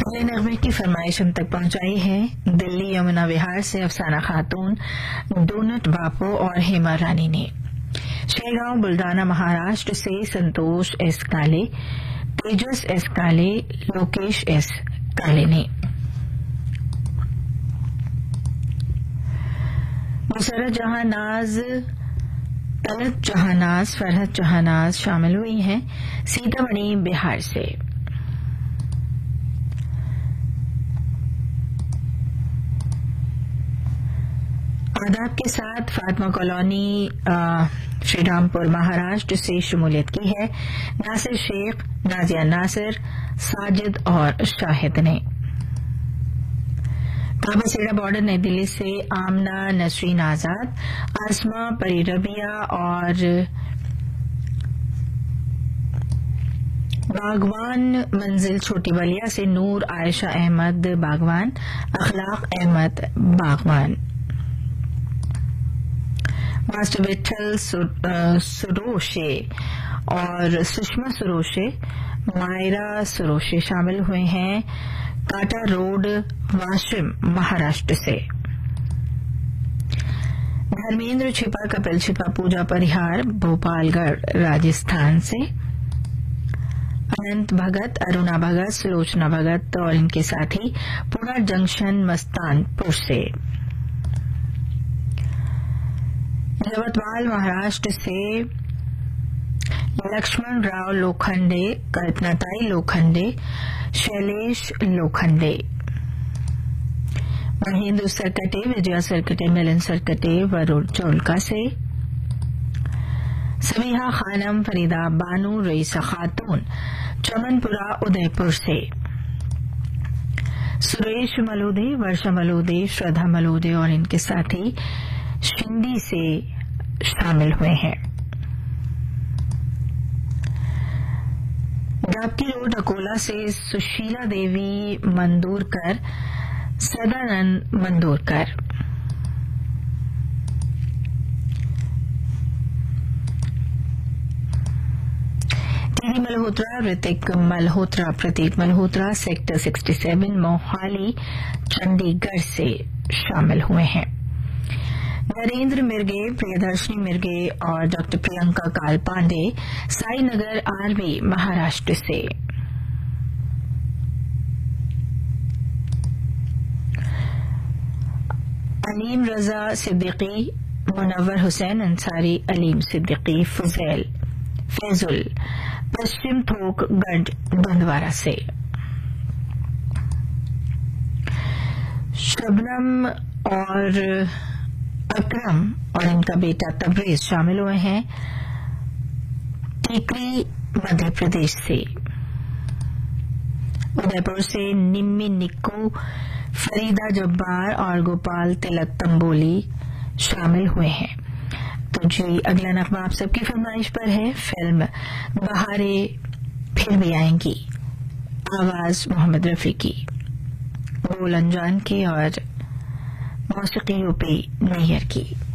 अगले नगमे की फरमाइश हम तक पहुंचाई है दिल्ली यमुना विहार से अफसाना खातून, डोनट बापू और हेमा रानी ने। शेरगांव बुल्डाना महाराष्ट्र से संतोष एस काले, तेजस एस काले, लोकेश एस काले ने। मुसरत जहानाज, तलत जहानाज, फरहत जहानाज शामिल हुई हैं सीतामढ़ी बिहार से। आदाब के साथ फातिमा कॉलोनी श्रीरामपुर महाराष्ट्र से शमूलियत की है नासिर शेख, नाजिया नासिर, साजिद और शाहिद ने। काबासेड़ा बॉर्डर नई दिल्ली से आमना नसरीन आजाद, आसमा परी रबिया और बागवान मंजिल छोटी बलिया से नूर आयशा अहमद बागवान, अखलाक अहमद बागवान। मास्टर विठल सुरोशे और सुषमा सुरोशे, मायरा सुरोशे शामिल हुए हैं काटा रोड वाशिम महाराष्ट्र से। धर्मेंद्र छिपा, कपिल छिपा, पूजा परिहार भोपालगढ़ राजस्थान से। अनंत भगत, अरुणा भगत, सुलोचना भगत और इनके साथी पुरा जंक्शन मस्तानपुर से। यवतमाल महाराष्ट्र से लक्ष्मण राव लोखंडे, कल्पनाताई लोखंडे, शैलेश लोखंडे। महेंद्र सरकटे, विजया सरकटे, मिलन सरकटे वरुण चोलका से। समीहा खानम, फरीदा बानू, रईसा खातून चमनपुरा उदयपुर से। सुरेश मलोदे, वर्षा मलोदे, श्रद्धा मलोदे और इनके साथी शिंदी से शामिल हुए हैं। डापटी रोड अकोला से सुशीला देवी मंदूरकर, सदानंद मंदूरकर। टीडी मल्होत्रा, ऋतिक मल्होत्रा, प्रतीक मल्होत्रा सेक्टर 67 मोहाली चंडीगढ़ से शामिल हुए हैं। नरेंद्र मिर्गे, प्रियदर्शनी मिर्गे और डॉक्टर प्रियंका काल पांडे साई नगर आरवी महाराष्ट्र से। अलीम रजा सिद्दीकी, मुनव्वर हुसैन अंसारी, अलीम सिद्दीकी, फैजुल पश्चिम थोक गंज बंदवारा से। शबनम और अकरम और इनका बेटा तबरेज शामिल हुए हैं टीकरी मध्य प्रदेश से। उदयपुर से निम्मी निक्कू, फरीदा जब्बार और गोपाल तिलक तंबोली शामिल हुए हैं। तो जी अगला नगमा आप सबकी फरमाइश पर है फिल्म बहारे फिर भी आएंगी, आवाज मोहम्मद रफी की, बोल अनजान की और मौसीकी यूपी नैयर की।